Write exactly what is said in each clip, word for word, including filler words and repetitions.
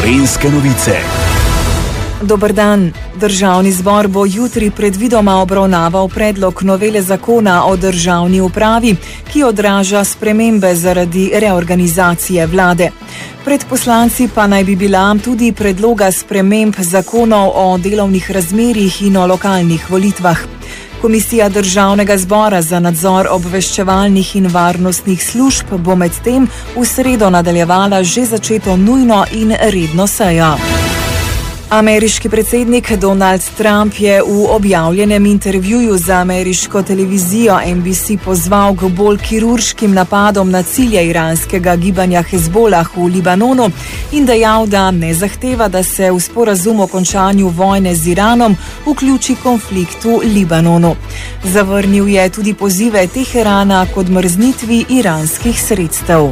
Gorenjske novice. Dober dan. Državni zbor bo jutri predvidoma obravnaval predlog novele zakona o državni upravi, ki odraža spremembe zaradi reorganizacije vlade. Pred poslanci pa naj bi bila tudi predloga sprememb zakonov o delovnih razmerjih in o lokalnih volitvah. Komisija Državnega zbora za nadzor obveščevalnih in varnostnih služb bo medtem v sredo nadaljevala že začeto nujno in redno sejo. Ameriški predsednik Donald Trump je v objavljenem intervjuju za ameriško televizijo N B C pozval k bolj kirurškim napadom na cilje iranskega gibanja Hezbolah v Libanonu in dejal, da ne zahteva, da se v sporazum o končanju vojne z Iranom vključi konflikt v Libanonu. Zavrnil je tudi pozive Teherana k odmrznitvi iranskih sredstev.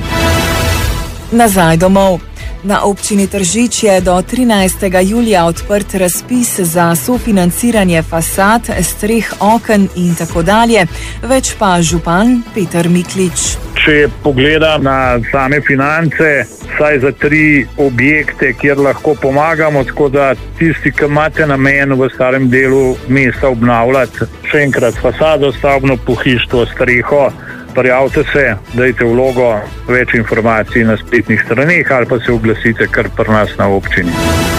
Nazaj domov. Na občini Tržič je do trinajstega julija odprt razpis za sofinanciranje fasad, streh, oken in tako dalje. Več pa župan Peter Miklič. Če pogledam na same finance, saj za tri objekte, kjer lahko pomagamo, tako da tisti, ki imate namen v starem delu mesta obnavljati, še enkrat fasado, stavbno pohištvo, streho, prijavite se, dajte vlogo, več informacij na spletnih straneh ali pa se oglasite kar pri nas na občini.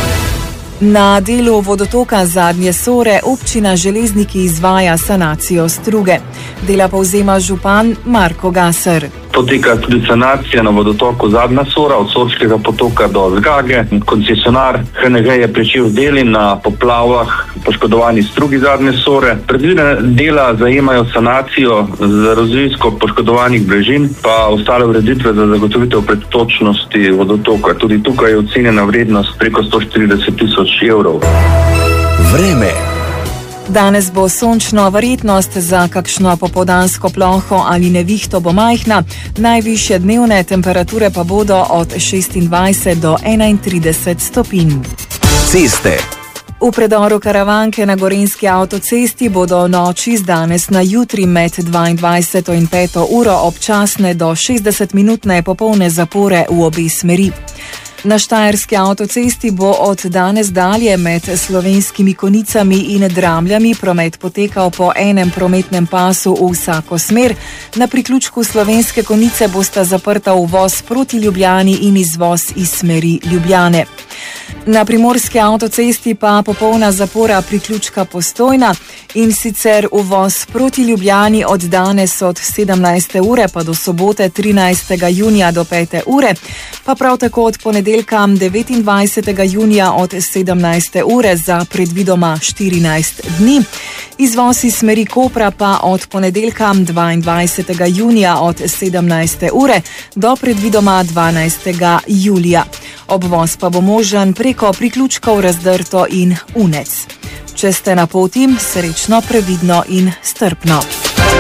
Na delu vodotoka Zadnje Sore občina Železniki izvaja sanacijo struge. Dela povzema župan Marko Gaser. Poteka tudi sanacija na vodotoku Zadnja Sora od Sorškega potoka do Zgage. Koncesionar H N G je pričel deli na poplavah poškodovani strugi Zadnje Sore. Predvidene dela zajemajo sanacijo z erozijsko poškodovanih brežin, pa ostale ureditve za zagotovitev pretočnosti vodotoka. Tudi tukaj je ocenjena vrednost preko sto štirideset tisoč evrov. Vreme. Danes bo sončno, verjetnost za kakšno popoldansko ploho ali nevihto bo majhna, najvišje dnevne temperature pa bodo od šestindvajset do enaintrideset stopinj. Ceste. V predoru Karavanke na Gorenjski avtocesti bodo noči z danes na jutri med dvaindvajseto in peto uro občasne do šestdesetminutne popolne zapore v obe smeri. Na Štajerski avtocesti bo od danes dalje med Slovenskimi Konicami in Dramljami promet potekal po enem prometnem pasu v vsako smer. Na priključku Slovenske Konice bosta zaprta uvoz proti Ljubljani in izvoz iz smeri Ljubljane. Na Primorski avtocesti pa popolna zapora priključka Postojna, in sicer uvoz proti Ljubljani od danes od sedemnajste ure pa do sobote trinajstega junija do pete ure, pa prav tako od ponedeljka devetindvajsetega junija od sedemnajste ure za predvidoma štirinajst dni. Izvoz iz smeri Kopra pa od ponedeljka dvaindvajsetega junija od sedemnajste ure do predvidoma dvanajstega julija. Obvoz pa bo možen preko priključkov Razdrto in Unec. Če ste na poti, srečno, previdno in strpno.